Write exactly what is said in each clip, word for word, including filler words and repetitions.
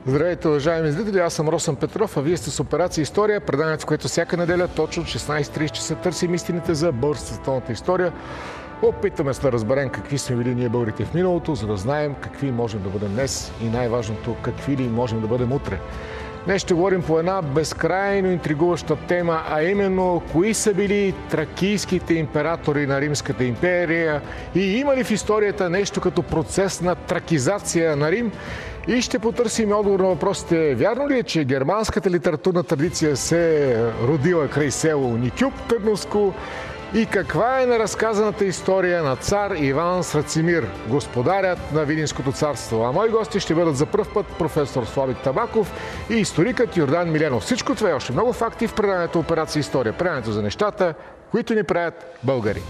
Здравейте, уважаеми зрители! Аз съм Росен Петров, а вие сте с Операция История, преданието, в което всяка неделя точно от шестнайсет и трийсет часа търсим истините за българската световната история. Опитаме се да разберем какви сме били ние българите в миналото, за да знаем какви можем да бъдем днес и най-важното, какви ли можем да бъдем утре. Днес ще говорим по една безкрайно интригуваща тема, а именно кои са били тракийските императори на Римската империя и има ли в историята нещо като процес на тракизация на Рим. И ще потърсим отговор на въпросите: вярно ли е, че германската литературна традиция се е родила край село Никюп, Търновско? И каква е неразказаната история на цар Иван Срацимир, господарят на Видинското царство? А мои гости ще бъдат за пръв път професор Слави Табаков и историкът Йордан Миленов. Всичко това и още много факти в преданието Операция История. Преданието за нещата, които ни правят българи.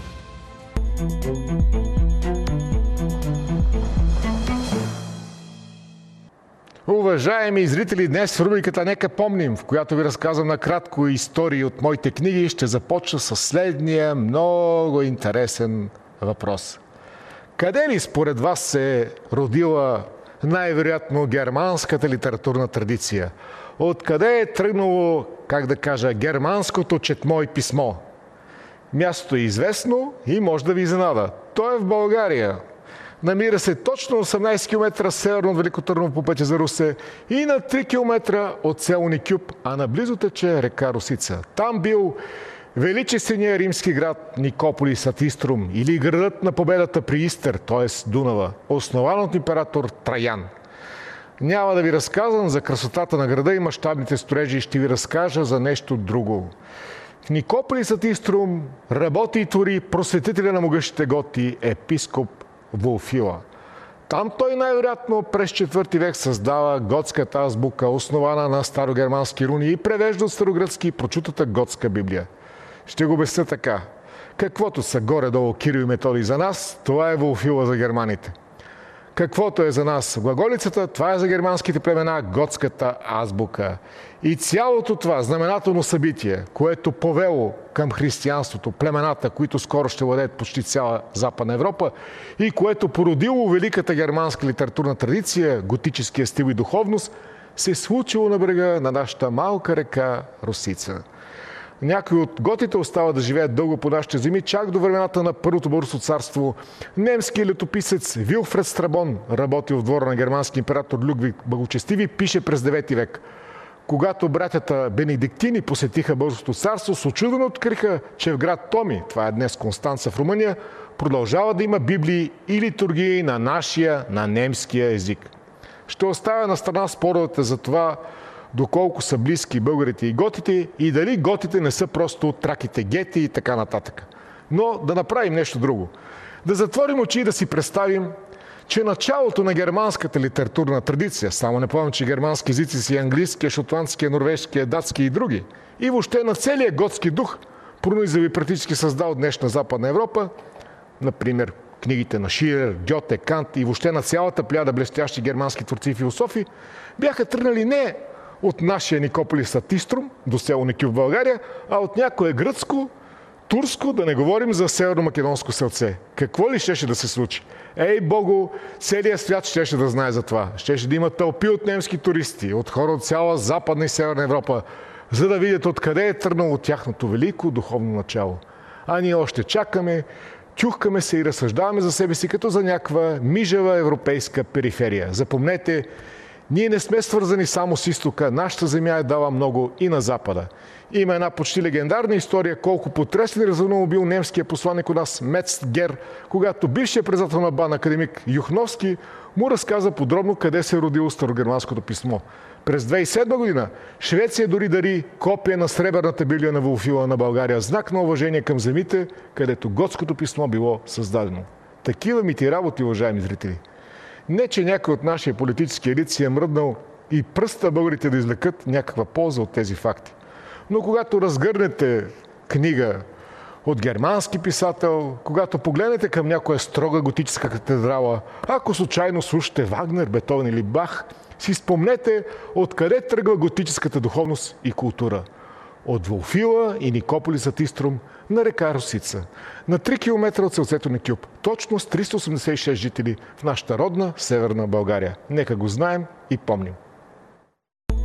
Уважаеми зрители, днес в рубриката "Нека помним", в която ви разказвам накратко истории от моите книги, ще започна с следния много интересен въпрос. Къде ли според вас се е родила най-вероятно германската литературна традиция? Откъде е тръгнало, как да кажа, германското четмо и писмо? Мястото е известно и може да ви изненада. То е в България. Намира се точно осемнайсет километра северно от Велико Търново по пътя за Русе и на три километра от село Никюп, а наблизо тече река Росица. Там бил величественият римски град Никополис ад Иструм, или градът на победата при Истър, т.е. Дунава, основан от император Траян. Няма да ви разказвам за красотата на града и мащабните строежи, ще ви разкажа за нещо друго. В Никополис ад Иструм работи и твори просветителя на могъщите готи, епископ Вулфила. Там той най-вероятно през четвърти век създава готската азбука, основана на старогермански руни и превежда от старогръцки прочутата готска Библия. Ще го обясня така. Каквото са горе-долу Кирил и Методий за нас, това е Вулфила за германите. Каквото е за нас глаголицата, това е за германските племена готската азбука. И цялото това знаменателно събитие, което повело към християнството племената, които скоро ще владеят почти цяла Западна Европа, и което породило великата германска литературна традиция, готическия стил и духовност, се е случило на брега на нашата малка река Росица. Някои от готите остават да живеят дълго по нашите земи, чак до времената на Първото българско царство. Немският летописец Вилфред Страбон, работил в двора на германски император Людвиг Благочестиви, пише през девети век. Когато братята бенедиктини посетиха Българското царство, с очудване откриха, че в град Томи, това е днес Констанца в Румъния, продължава да има библии и литургии на нашия, на немския език. Ще оставя на страна споровете за това доколко са близки българите и готите и дали готите не са просто траките гети и така нататък. Но да направим нещо друго. Да затворим очи и да си представим, че началото на германската литературна традиция, само не помня, че германски езици си английския, шотландския, норвежкия, датски и други, и въобще на целия готски дух, пронизал и практически създал днешна Западна Европа, например книгите на Шилер, Гьоте, Кант и въобще на цялата плеяда блестящи германски творци и философи, бяха тръгнали не от нашия Никополис ад Иструм до село Никюп в България, а от някое гръцко, турско, да не говорим за северно-македонско селце. Какво ли щеше да се случи? Ей, Богу, целият свят щеше да знае за това. Щеше да има тълпи от немски туристи, от хора от цяла Западна и Северна Европа, за да видят откъде е тръгнало тяхното велико духовно начало. А ние още чакаме, чухкаме се и разсъждаваме за себе си като за някаква мижава европейска периферия. Запомнете, ние не сме свързани само с изтока, нашата земя е дала много и на запада. Има една почти легендарна история колко потресен и развълнуван бил немския посланник у нас Мецгер, когато бившият председател на БАН академик Юхновски му разказа подробно къде се е родило старогерманското писмо. През две хиляди и седма година Швеция дори дари копия на сребърната Библия на Вулфила на България, знак на уважение към земите, където готското писмо било създадено. Такива мити работи, уважаеми зрители. Не, че някой от нашия политически елит си е мръднал и пръста българите да извлекат някаква полза от тези факти. Но когато разгърнете книга от германски писател, когато погледнете към някоя строга готическа катедрала, ако случайно слушате Вагнер, Бетовен или Бах, си спомнете откъде тръгва готическата духовност и култура. От Вулфила и Никополис ад Иструм на река Росица, на три километра от селцето Никюп, точно с триста осемдесет и шест жители в нашата родна Северна България. Нека го знаем и помним.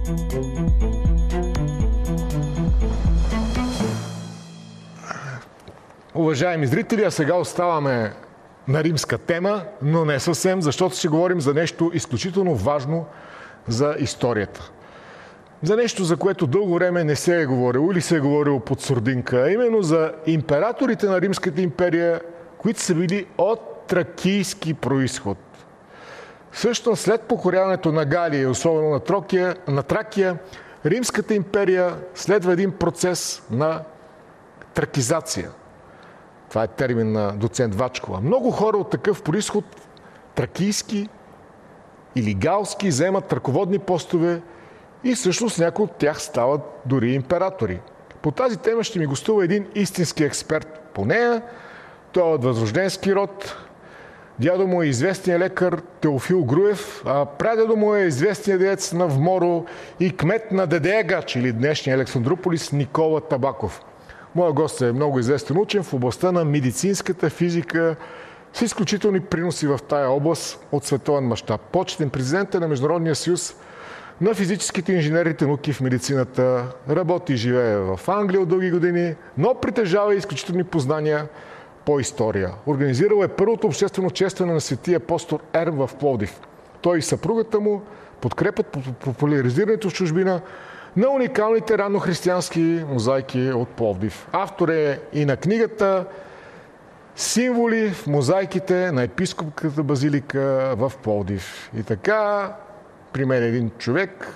Уважаеми зрители, а сега оставаме на римска тема, но не съвсем, защото ще говорим за нещо изключително важно за историята. За нещо, за което дълго време не се е говорило или се е говорило под сурдинка, а именно за императорите на Римската империя, които са били от тракийски происход. Всъщност след покоряването на Галия, особено на Тракия, на Тракия, Римската империя следва един процес на тракизация. Това е термин на доцент Вачкова. Много хора от такъв происход, тракийски или галски, вземат ръководни постове и всъщност някои от тях стават дори императори. По тази тема ще ми гостува един истински експерт по нея. Той е от възрожденски род. Дядо му е известният лекар Теофил Груев, а прадядо му е известният деец на Вморо и кмет на Дедеягач или днешния Александрополис Никола Табаков. Моя гост е много известен учен в областта на медицинската физика с изключителни приноси в тая област от световен мащаб. Почетен президент е на Международния съюз на физическите и инженерните науки в медицината. Работи и живее в Англия от дълги години, но притежава изключителни познания по история. Организирал е първото обществено честване на светия апостол Ерм в Пловдив. Той и съпругата му подкрепят популяризирането в чужбина на уникалните раннохристиянски мозайки от Пловдив. Автор е и на книгата "Символи в мозайките на епископската базилика в Пловдив". И така, при мен един човек,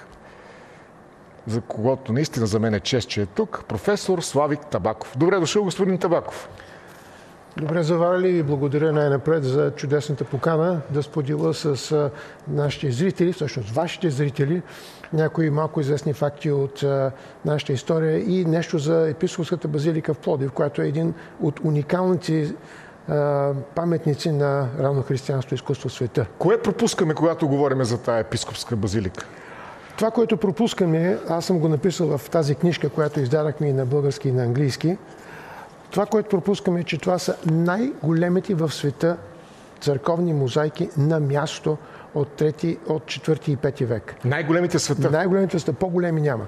за когото наистина за мен е чест, че е тук, професор Славик Табаков. Добре дошъл, господин Табаков. Добре заварили и благодаря най-напред за чудесната покана да споделя с нашите зрители, всъщност вашите зрители, някои малко известни факти от нашата история и нещо за епископската базилика в Пловдив, която е един от уникалните паметници на раннохристиянското изкуство в света. Кое пропускаме, когато говорим за тая епископска базилика? Това, което пропускаме, аз съм го написал в тази книжка, която издадахме и на български и на английски. Това, което пропускаме, е, че това са най-големите в света църковни мозайки на място от, трети, от четвърти и пети век. Най-големите в света? Най-големите в света. По-големи няма.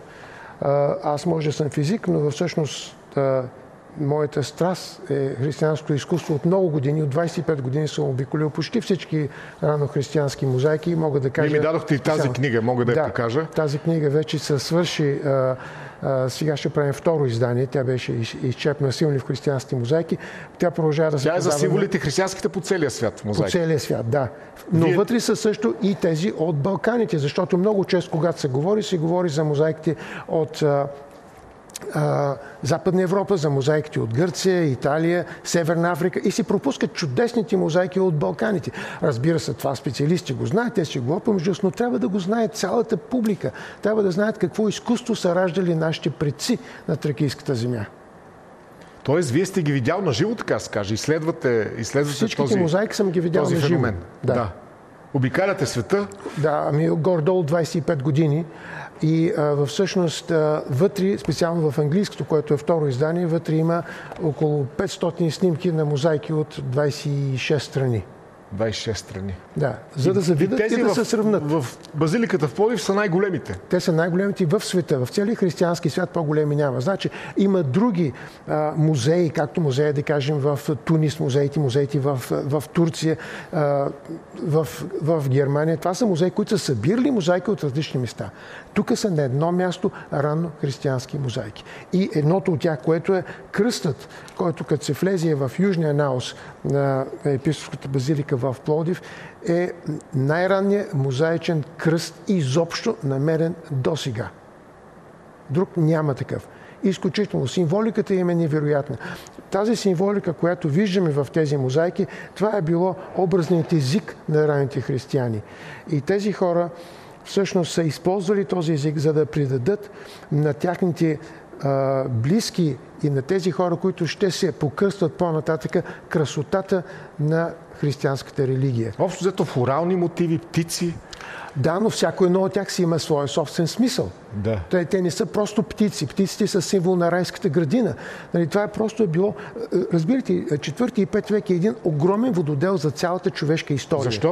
Аз може да съм физик, но всъщност моята страст е християнското изкуство от много години. От двадесет и пет години съм обиколил почти всички ранохристиянски мозайки и мога да кажа... Вие ми дадохте и тази книга, мога да, да я покажа. Тази книга вече се свърши. Uh, сега ще правим второ издание. Тя беше изчепна "Силни в християнските мозайки". Тя продължава да се Тя е за символите християнските по целия свят мозайки. По целия свят, да. Но Вие... вътре са също и тези от Балканите, защото много често, когато се говори, се говори за мозайките от uh, uh, Западна Европа, за мозайките от Гърция, Италия, Северна Африка и се пропускат чудесните мозайки от Балканите. Разбира се, това специалисти го знаят, те си го помежду, но трябва да го знаят цялата публика. Трябва да знаят какво изкуство са раждали нашите предци на тракийската земя. Тоест, вие сте ги видял на живо, така се каже, изследвате, изследвате Всичките този, мозайки съм ги видял този на живо. феномен. Да. да. Обикаляте света? Да, ами горе-долу двадесет и пет години. И а, всъщност а, вътре, специално в английското, което е второ издание, вътре има около петстотин снимки на мозайки от двадесет и шест страни. двадесет и шест страни. Да, за да завидят и, и да в, се сравнат. В базиликата в Пловдив са най-големите. Те са най-големите в света. В целия християнски свят по-големи няма. Значи има други а, музеи, както музея, да кажем, в Тунис, музеите, музеите в, в Турция, а, в, в Германия. Това са музеи, които са събирали мозайки от различни места. Тук са на едно място ранно християнски мозайки. И едното от тях, което е кръстът, който като се влезе в южния наус на епископската базилика в Пловдив, е най-ранният мозаичен кръст изобщо намерен досега. Друг няма такъв. Изключително. Символиката им е невероятна. Тази символика, която виждаме в тези мозайки, това е било образният език на ранните християни. И тези хора всъщност са използвали този език, за да придадат на тяхните а, близки и на тези хора, които ще се покръстват по-нататъка, красотата на християнската религия. Общо взето флорални мотиви, птици. Да, но всяко едно от тях си има своя собствен смисъл. Да. Те, те не са просто птици. Птиците са символ на райската градина. Нали, това е просто е било... Разбирате, четвърти и пети век е един огромен вододел за цялата човешка история. Защо?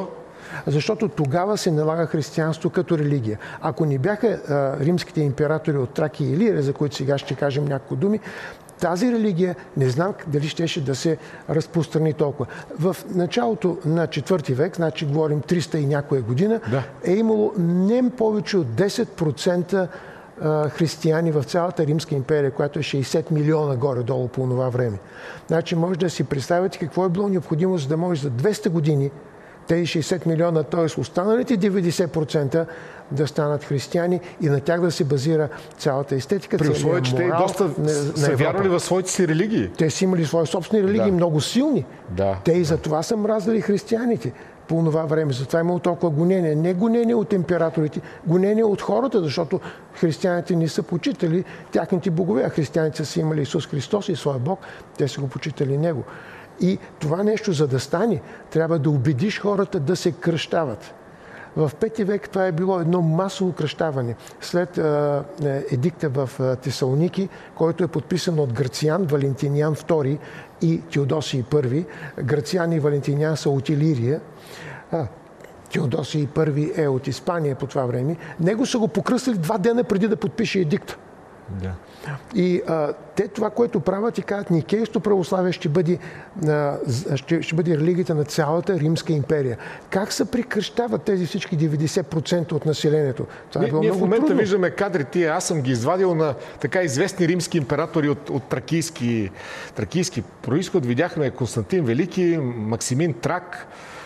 Защото тогава се налага християнство като религия. Ако не бяха а, римските императори от Тракия и Илирия, за които сега ще кажем няколко думи, тази религия не знам дали щеше да се разпространи толкова. В началото на четвърти век, значи говорим триста и някоя година, да. е имало не повече от десет процента християни в цялата Римска империя, която е шейсет милиона горе-долу по това време. Значи може да си представите какво е било необходимо, за да може за двеста години тези шейсет милиона, т.е. останалите деветдесет процента да станат християни и на тях да се базира цялата естетика. При условие, че те доста на, са на вярвали в своите си религии. Те си имали свои собствени религии, да. много силни. Да. Те и за това са мразили християните по това време. Затова имало толкова гонение. Не гонение от императорите, гонение от хората, защото християните не са почитали тяхните богове, а християните са имали Исус Христос и своя Бог, те са го почитали Него. И това нещо, за да стане, трябва да убедиш хората да се кръщават. В пети век това е било едно масово кръщаване. След а, едикта в а, Тесалоники, който е подписан от Грациан, Валентиниан втори и Теодосий първи. Грациан и Валентиниан са от Илирия. А, Теодосий първи е от Испания по това време. Него са го покръстили два дена преди да подпише едикта. Да. И а, те това, което правят и казват, Никейското православие ще бъде, а, ще, ще бъде религията на цялата Римска империя. Как се прекръщават тези всички деветдесет процента от населението? Това е било ние много в момента трудно. Виждаме кадри тия. Аз съм ги извадил на така известни римски императори от, от тракийски, тракийски происход. Видяхме Константин Велики, Максимин Трак.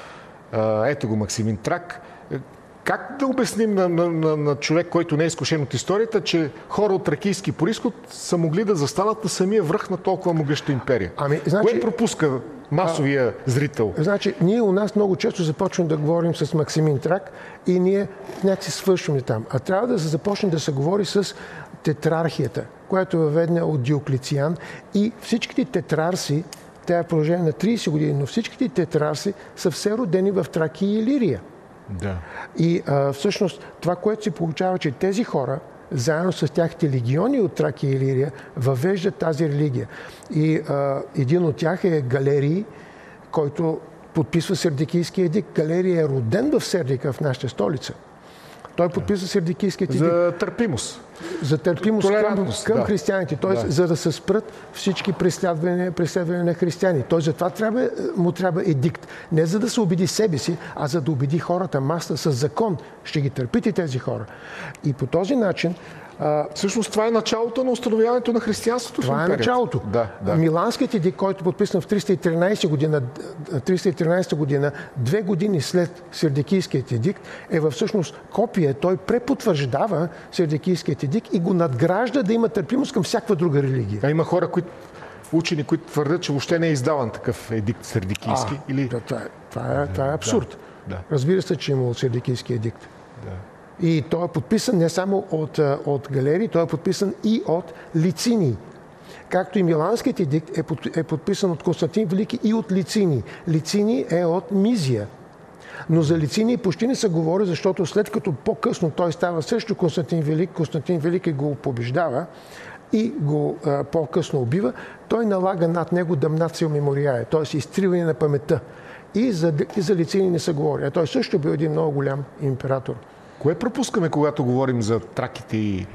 А, ето го Максимин Трак. Как да обясним на, на, на, на човек, който не е изкушен от историята, че хора от тракийски происход са могли да застанат на самия връх на толкова могъща империя? Ами, значи, кое пропуска масовия а, зрител? Значи, ние у нас много често започваме да говорим с Максимин Трак и ние някакси свършваме там. А трябва да се започне да се говори с тетрархията, която е въведена от Диоклициан, и всичките тетрарси, тя е в продължение на трийсет години, но всичките тетрарси са все родени в Тракия и Илирия. Да. И а, всъщност това, което се получава, че тези хора, заедно с тяхните легиони от Тракия и Илирия, въвеждат тази религия. И а, един от тях е Галерий, който подписва Сердикийския едикт. Галерий е роден в Сердика, в нашата столица. Той подписва Сердикийския едикт. За търпимост. За търпимост към, към да. християните. Т.е. да. за да се спрат всички преследвания, преследвания на християни. Той затова трябва, му трябва едикт. Не за да се убеди себе си, а за да убеди хората. Маста с закон. Ще ги търпите тези хора. И по този начин... А, всъщност това е началото на установяването на християнството. Това е началото. Да, да. Миланският едикт, който е подписан в триста и тринайсета година, триста и тринайсета година, две години след Сердикийският едикт, е всъщност копия. Той препотвърждава Сердикийският едикт и го надгражда да има търпимост към всякаква друга религия. А има хора, които, учени, които твърдят, че въобще не е издаван такъв едикт Сердикийски. А, или... това, е, това, е, това е абсурд. Да, да. Разбира се, че има от Сердикийски едикт. Да. И той е подписан не само от, от Галерий, той е подписан и от Лициний. Както и Миланският едикт е, под, е подписан от Константин Велики и от Лициний. Лициний е от Мизия. Но за Лициний почти не се говори, защото след като по-късно той става срещу Константин Велик, Константин Велики го побеждава и го а, по-късно убива, той налага над него дамнацио мемориае, т.е. изтриване на паметта. И за, и за Лициний не се говори. А той също бил един много голям император. Кое пропускаме, когато говорим за траките и,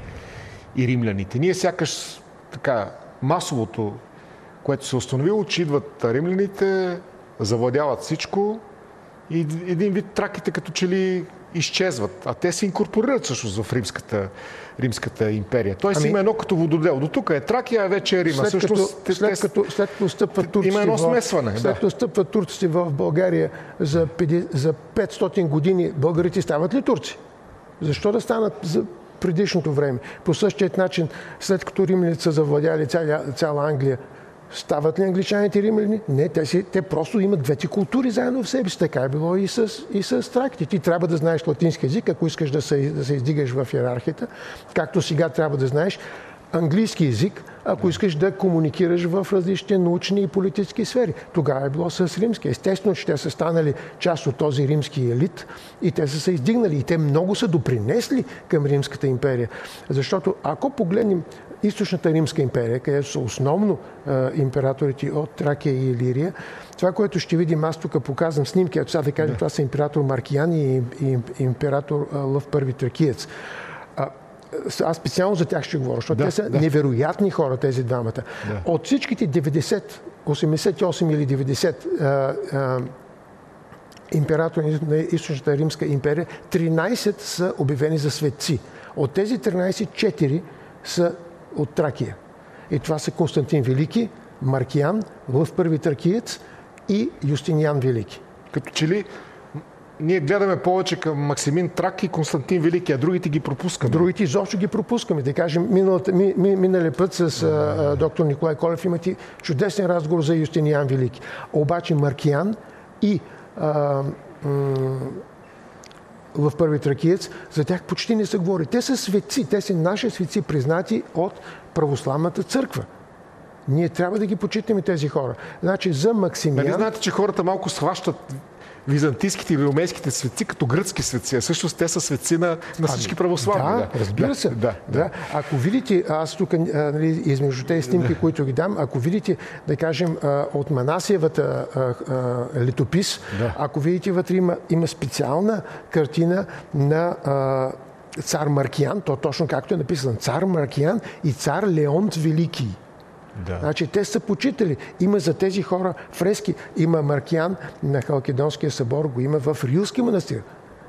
и римляните? Ние сякаш така масовото, което се установило, че идват римляните, завладяват всичко и един вид траките като че ли изчезват. А те се инкорпорират всъщност в римската, римската империя. Тоест ами, има едно като вододел. До тук е Тракия, а вече е Рима. След всъщност, като, след, те, като, след като стъпват турците, има едно смесване. След като стъпват турците в България за, за петстотин години, българите стават ли турци? Защо да станат за предишното време? По същия начин, след като римляните са завладяли цяла, цяла Англия, стават ли англичаните и римляни? Не, те, си, те просто имат двете култури заедно в себе си. Така е било и с, и с траките. Ти трябва да знаеш латински език, ако искаш да се, да се издигаш в иерархията, както сега трябва да знаеш английски език, ако искаш да комуникираш в различни научни и политически сфери. Тогава е било с римски. Естествено, че те са станали част от този римски елит и те са се издигнали. И те много са допринесли към Римската империя. Защото ако погледнем Източната Римска империя, където са основно е, императорите от Тракия и Илирия, това, което ще видим, аз тук показвам снимки, ако сега да кажем, това са император Маркиян и, и, и император е, Лъв Първи Тракиец. Аз специално за тях ще говоря, защото да, те са да. невероятни хора, тези двамата. Да. От всичките деветдесет, осемдесет и осем или деветдесет а, а, императори на Източната Римска империя, тринайсет са обявени за светци. От тези тринайсет, четири са от Тракия. И това са Константин Велики, Маркиян, Лъв Първи Тракиец и Юстиниан Велики. Като че ли ние гледаме повече към Максимин Трак и Константин Велики, а другите ги пропускаме. Другите изобщо ги пропускаме. Да кажем, миналата, ми, ми, миналия път с а, доктор Николай Колев имате чудесен разговор за Юстиниан Велики. Обаче Маркиян и а, м- Лъв Първи Тракиец, за тях почти не се говори. Те са светци, те са наши светци, признати от православната църква. Ние трябва да ги почитаме тези хора. Значи за Максимиян... Нали знаете, че хората малко схващат византийските или ромейските светци като гръцки светци, а всъщност те са светци на, на всички православни. Да, да, разбира се. Да, да, да. Да. Ако видите, аз тук нали, измежду тези снимки, да. които ги дам, ако видите, да кажем, от Манасиевата летопис, да. ако видите, вътре има, има специална картина на а, цар Маркиян, то точно както е написано, цар Маркиян и цар Леонт Велики. Да. Значи те са почитали. Има за тези хора фрески. Има Маркиян на Халкидонския събор, го има в Рилски манастир.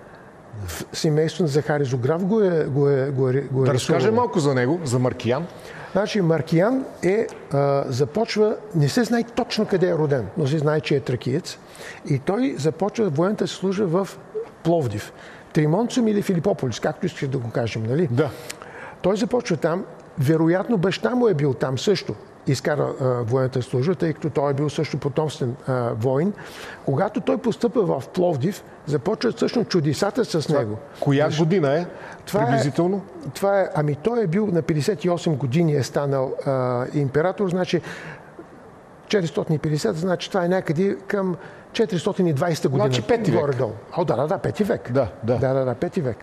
В семейство на Захари Зограф го е, го е, го е, го е да разкаже малко за него, за Маркиян. Значи Маркиян е, а, започва, не се знае точно къде е роден, но се знае, че е тракиец. И той започва военната си служба в Пловдив. Тримонцум или Филипополис, както искаш да го кажем, нали? Да. Той започва там. Вероятно баща му е бил там също. Изкара а, военната служба, тъй като той е бил също потомствен а, воин. Когато той постъпва в Пловдив, започват всъщност чудесата с това, него. Коя Защо? година е? Това приблизително? Е, това е, ами той е бил на петдесет и осем години е станал а, император, значи четиристотин и петдесет, значи това е някъде към четиристотин и двайсета година. Значи пети век. Горе-долу. О, да, да, да, пети век. Да, да. Да, да, да, пети век.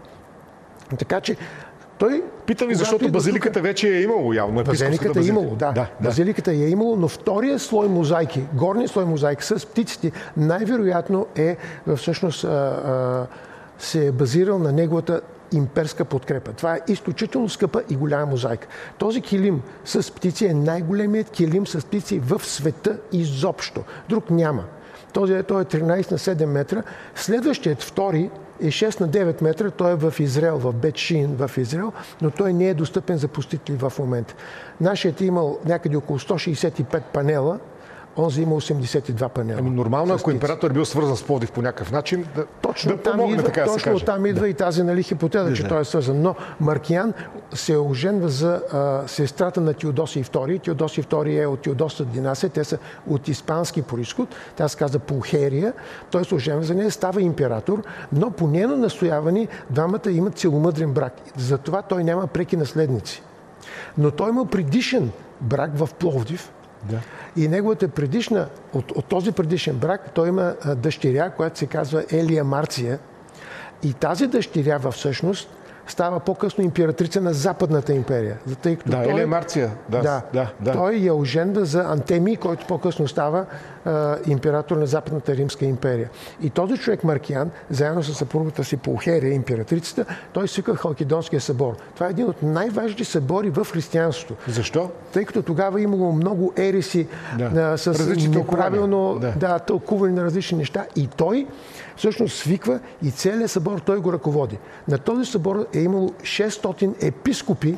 Така че той, питам ви, защото базиликата тук... вече е имало явно. Базиликата е имало, да. да, да. Базиликата е имало, но втория слой мозайки, горният слой мозайки с птиците, най-вероятно е всъщност а, а, се е базирал на неговата имперска подкрепа. Това е изключително скъпа и голяма мозайка. Този килим с птици е най-големият килим с птици в света изобщо. Друг няма. Този той е тринайсет на седем метра. Следващият, втори, е шест на девет метра. Той е в Израел, в Бет Шиин в Израел, но той не е достъпен за посетители в момента. Нашият е имал някъде около сто шейсет и пет панела, онзи има осемдесет и два панела. Ами нормално, ако император е бил свързан с Пловдив по някакъв начин, да, точно да там помогне, идва, така да точно се каже. там идва да. и тази нали, хипотеза, да, че да. той е свързан. Но Маркиян се оженва за а, сестрата на Теодосий втори. Теодосий втори е от Теодосията династия. Те са от испански происход. Тя се казва Пулхерия. Той се оженва за нея, става император, но по нейно настояване двамата имат целомъдрен брак. Затова той няма преки наследници. Но той има предишен брак в Пловдив. Да. И неговата предишна, от, от този предишен брак, той има дъщеря, която се казва Елия Марция. И тази дъщеря всъщност става по-късно императрица на Западната империя. Тъй като да, той, Елия Марция. Да, да, да, да. Той я оженва за Антемий, който по-късно става а, император на Западната Римска империя. И този човек Маркиян, заедно с съпругата си Пулхерия, императрицата, той свика Халкидонския събор. Това е един от най-важните събори в християнството. Защо? Тъй като тогава имало много ереси да. а, с неправилно да. Да, тълкуване на различни неща. И той всъщност свиква и целият събор той го ръководи. На този събор е имало шестстотин епископи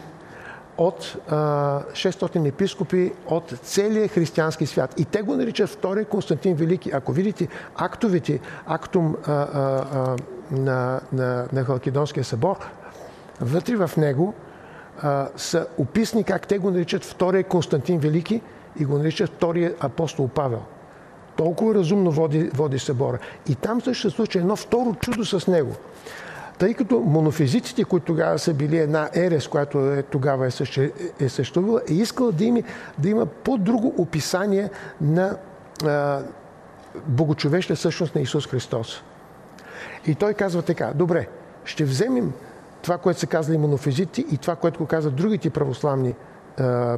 от, а, шестстотин епископи от целия християнски свят. И те го наричат втория Константин Велики. Ако видите актовете, актум а, а, а, на, на, на Халкидонския събор, вътре в него а, са описани как те го наричат втория Константин Велики и го наричат втория апостол Павел. Толкова разумно води, води събора. И там също се случва едно второ чудо с него. Тъй като монофизиците, които тогава са били една ерес, която е, тогава е, съще, е съществувала, е искала да има, да има по-друго описание на а, богочовешна същност на Исус Христос. И той казва така: добре, ще вземем това, което са казали монофизиците и това, което го казват другите православни а,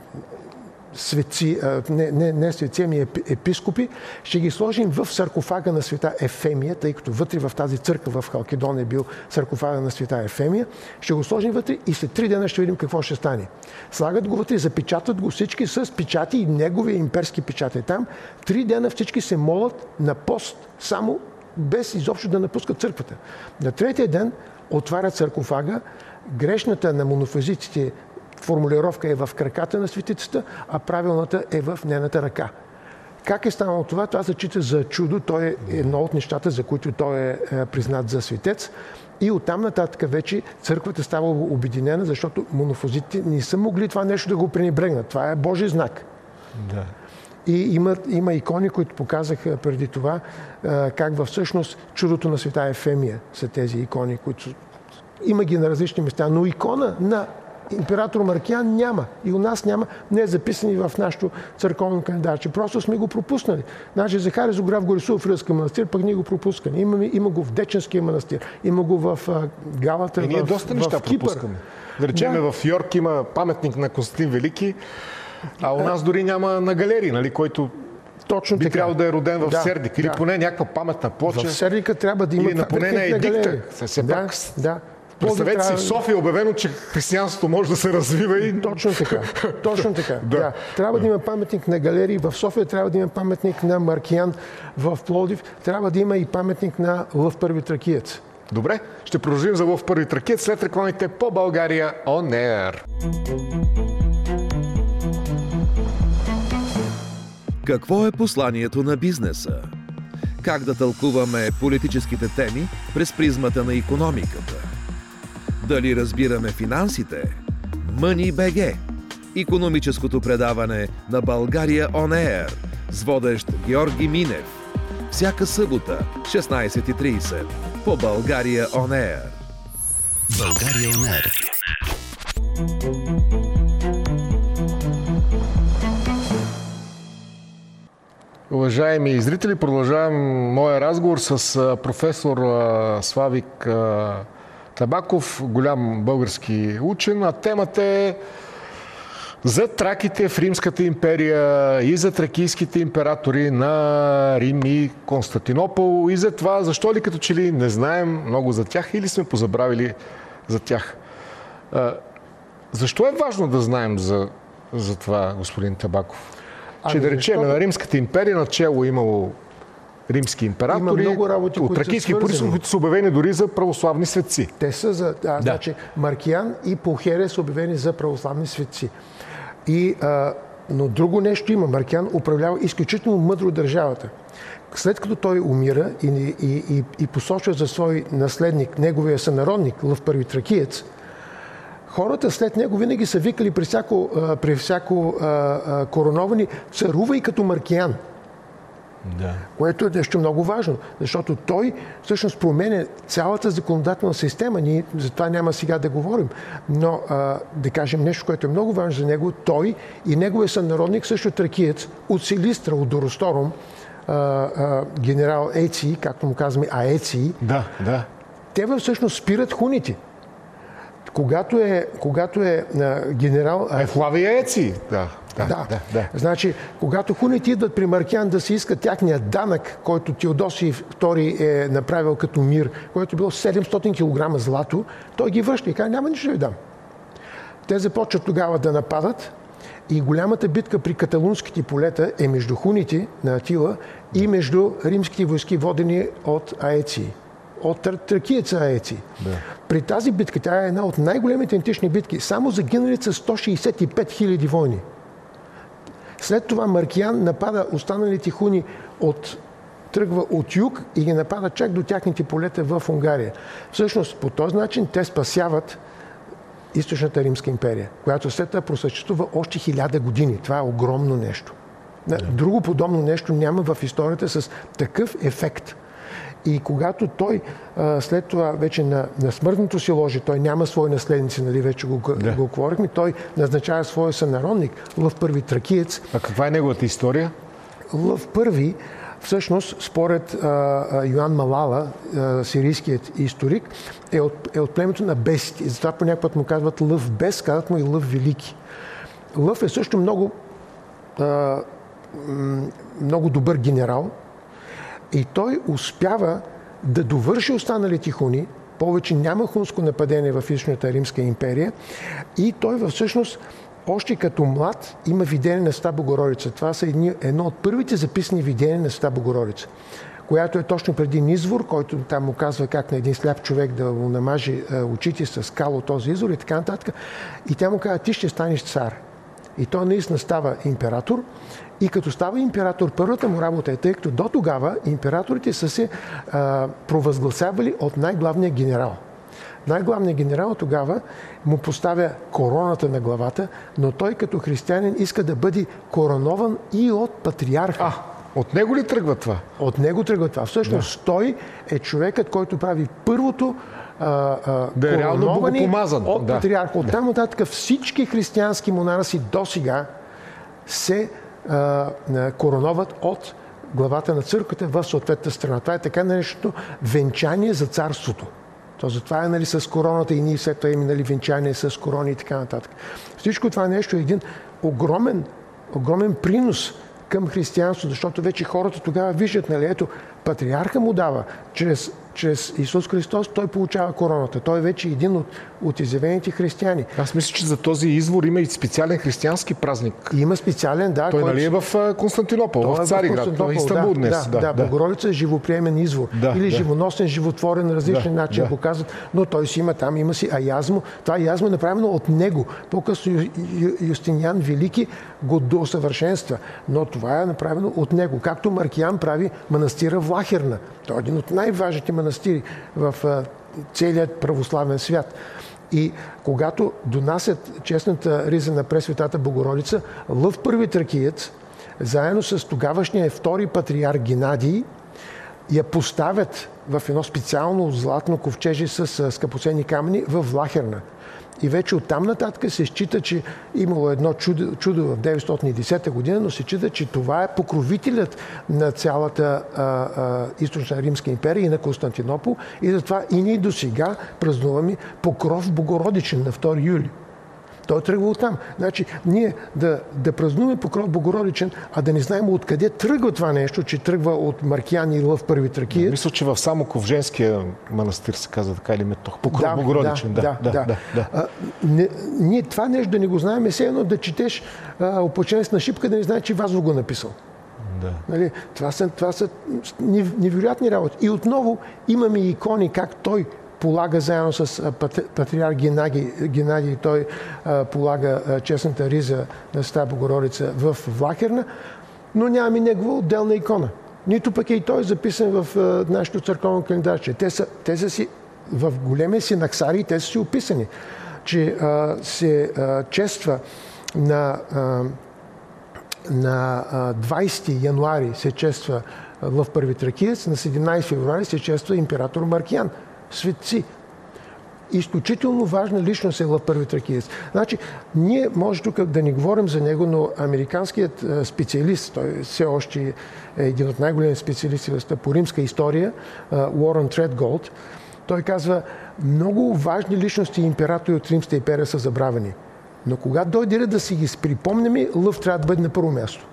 светци, а, не, не, не светци, ами епископи, ще ги сложим в саркофага на света Ефемия, тъй като вътре в тази църква в Халкидон е бил саркофага на света Ефемия. Ще го сложим вътре и след три дена ще видим какво ще стане. Слагат го вътре, запечатат го всички с печати и неговия имперски печат е там. Три дена всички се молят на пост, само без изобщо да напускат църквата. На третия ден отварят саркофага, грешната на монофизиците формулировка е в краката на светицата, а правилната е в нейната ръка. Как е станало това? Това се чита за чудо. Той е едно от нещата, за които той е признат за светец. И оттам нататък вече църквата става обединена, защото монофизиците не са могли това нещо да го пренебрегнат. Това е Божий знак. Да. И има, има икони, които показаха преди това как във всъщност чудото на света Ефемия са тези икони, които има ги на различни места, но икона на император Маркиан няма. И у нас няма. Не е записани в нашото църковно календарче. Просто сме го пропуснали. Значи Захари Зограф го рисува в Рилския манастир, пък ние го пропускаме. Има, има го в Деченския манастир. Има го в а, Галата, и ние в, доста неща в Кипър. пропускаме. Да речем, да. В Йорк има паметник на Константин Велики, а у нас дори няма на галерии, нали, който точно би така. трябвало да е роден в да, Сердик. Или да. поне някаква паметна плоча. В Сердика трябва да има или поне на едикта. Да, да. Представете си, в София е обявено, че християнството може да се развива и... Точно така. Точно така. да. Да. Трябва да има паметник на галерии. В София трябва да има паметник на Маркиан. В Пловдив трябва да има и паметник на Лъв Първи Тракиец. Добре, ще продължим за Лъв Първи Тракиец след рекламите по България On Air. Какво е посланието на бизнеса? Как да тълкуваме политическите теми през призмата на икономиката? Дали разбираме финансите? Money.bg. Икономическото предаване на България On Air с водещ Георги Минев. Всяка събота, шестнайсет и трийсет по България On Air. България On Air. Уважаеми зрители, продължавам моя разговор с професор Славик Табаков, голям български учен, а темата е за траките в Римската империя и за тракийските императори на Рим и Константинопол и за това, защо ли като че ли не знаем много за тях или сме позабравили за тях. Защо е важно да знаем за, за това, господин Табаков? Че да речем, на Римската империя начело имало римски императори, много работи, от тракийски происход, които са обявени дори за православни светци. Те са за... Да, да. Значи Маркиан и Пулхерия са обявени за православни светци. И, а, но друго нещо има. Маркиан управлява изключително мъдро държавата. След като той умира и, и, и, и посочва за свой наследник, неговия сънародник, Лъв Първи Тракиец, хората след него винаги са викали при всяко, при всяко а, а, короновани: царувай като Маркиан. Да. Което е нещо много важно, защото той всъщност променя цялата законодателна система. Ние за това няма сега да говорим. Но а, да кажем нещо, което е много важно за него: той и неговия сънародник, също тракиец, от Силистра, от Доросторум, а, а, генерал Еций, както му казваме Аеций, да, да. те всъщност спират хуните. Когато е, когато е а, генерал... Ефлавия Еций, да. Да, да. да, да. Значи, когато хуните идват при Маркиан да си искат тяхния данък, който Теодосий втори е направил като мир, който бил седемстотин килограма злато, той ги връща и казва: няма нищо да ви дам. Те започват тогава да нападат и голямата битка при каталунските полета е между хуните на Атила и между римските войски, водени от Аеций. От тракиеца Аеций. Да. При тази битка, тя е една от най-големите антични битки, само загинали са сто шейсет и пет хиляди войни. След това Маркиан напада останалите хуни от, тръгва от юг и ги напада чак до тяхните полета в Унгария. Всъщност, по този начин те спасяват Източната Римска империя, която след това просъществува още хиляда години. Това е огромно нещо. Да. Друго подобно нещо няма в историята с такъв ефект. И когато той а, след това вече на, на смъртното си ложе, той няма свои наследници, нали, вече го, да. го говорихме, той назначава своя сънародник, Лъв Първи Тракиец. А каква е неговата история? Лъв Първи, всъщност, според а, а, Йоан Малала, а, сирийският историк, е от, е от племето на бесите. И затова по някакъв път му казват Лъв Бес, казват му и Лъв Велики. Лъв е също много, а, много добър генерал и той успява да довърши останалите хуни. Повече няма хунско нападение в Източната Римска империя и той всъщност още като млад има видение на Света Богородица. Това са едни, едно от първите записани видения на Света Богородица, която е точно преди извор, който там му казва как на един сляп човек да му намаже очите с кал от този извор и така нататък. И тя му казва, ти ще станеш цар. И той наистина става император. И като става император, първата му работа е, тъй като до тогава императорите са се а, провъзгласявали от най-главния генерал. Най-главният генерал тогава му поставя короната на главата, но той като християнин иска да бъде коронован и от патриарха. А, от него ли тръгва това? От него тръгва това. Всъщност да. Той е човекът, който прави първото а, а, да е реално богопомазан от да. патриарха. От там да. Нататък всички християнски монарси досега се а, короноват от главата на църквата в съответната страна. Това е така нареченото венчание за царството. То затова е, нали, с короната и ние след това имаме, нали, венчание с корони и така нататък. Всичко това нещо е един огромен, огромен принос към християнството, защото вече хората тогава виждат, нали, ето, патриарха му дава, чрез, чрез Исус Христос, той получава короната. Той е вече един от, от изявените християни. Аз мисля, че за този извор има и специален християнски празник. Има специален, да. Той, който... нали, е в Константинопол, в Цариград, в Истанбул да, днес. Да, да, да, да. Богородица е живоприемен извор. Да, или да. Живоносен, животворен, различен да, начин да. го казват, но той си има там, има си аязмо. Това аязмо е направено от него. По-късно Ю, Ю, Юстиниан Велики го доусъвършенства, но това е направено от него. Както Маркиян прави манастира в Лахерна. Той е един от най-важните манастири в целият православен свят. И когато донасят честната риза на Пресветата Богородица, Лъв Първи Тракиец, заедно с тогавашния втори патриарх Генадий, я поставят в едно специално златно ковчеже с скъпоценни камъни в Лахерна. И вече оттам нататък се счита, че имало едно чудо, чудо в деветстотин и десета година, но се счита, че това е покровителят на цялата а, а, източна Римска империя и на Константинопол. И затова и ние до сега празнуваме покров Богородичен на втори юли. Той тръгва оттам. Значи, ние да, да празнуваме покров Богородичен, а да не знаем откъде тръгва това нещо, че тръгва от Маркиян и Лъв Първи Тракиец. Мисля, че в Самоков женския манастир се казва така или метох. Покров да, Богородичен. Да, да, да. да, да. да. А, не, ние това нещо да не го знаем е все едно да четеш опоченец на шипка, да не знаеш, че Вазов го написал. Да. Нали? Това са, това са невероятни работи. И отново имаме икони как той полага заедно с патриарх Генадий, Генадий той а, полага а, честната риза на Света Богородица в Влахерна, но нямаме негова отделна икона. Нито пък е и той записан в а, нашето църковно календарче. Те са, те са си в големия си наксари, те са си описани, че а, се а, чества на, а, на а, двайсети януари се чества Лъв Първи Тракиец, на седемнайсети февруари се чества император Маркиян. Светци. Изключително важна личност е Лъв Първи Тракиец. Значи, ние може тук да не говорим за него, но американският специалист, той все още е един от най-големите специалисти по римска история, Уорън Тредголд, той казва, много важни личности и императори от Римската империя са забравени. Но когато дойде да си ги припомняме, Лъв трябва да бъде на първо място.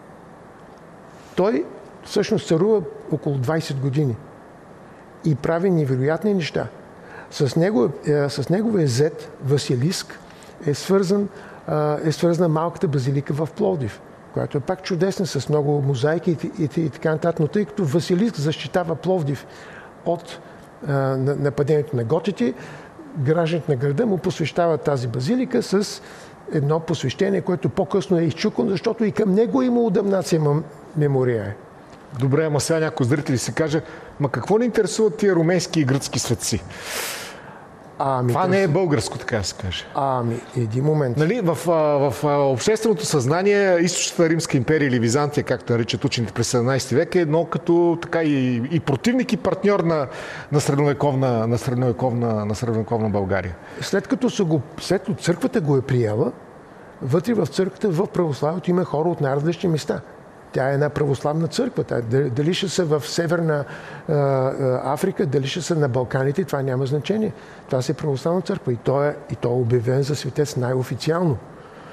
Той всъщност царува около двайсет години. И прави невероятни неща. С, него, е, с неговия зет Василиск е, свързан, е свързана малката базилика в Пловдив, която е пак чудесна, с много мозайки и, и, и така нататък. Но тъй като Василиск защитава Пловдив от а, нападението на готите, гражданите на града му посвещават тази базилика с едно посвещение, което по-късно е изчукано, защото и към него има удъмнация мемория. Добре, ама сега някой зрители се каже, ма какво ни интересуват тия румейски и гръцки светци? Ами, Това те не е са- българско, така да се каже. Ами, един момент. Нали, в, а, в а, общественото съзнание източната Римска империя или Византия, както наричат учените през седемнадесети век, е едно като така и, и противник и партньор на, на, средновековна, на, средновековна, на средновековна България. След като, са го, след като църквата го е приела, вътре в църквата, в православието има хора от най-различни места. Тя е една православна църква. Тя, дали ще са в Северна а, Африка, дали ще са на Балканите, това няма значение. Това си е православна църква и той е, и той е обявен за светец най-официално.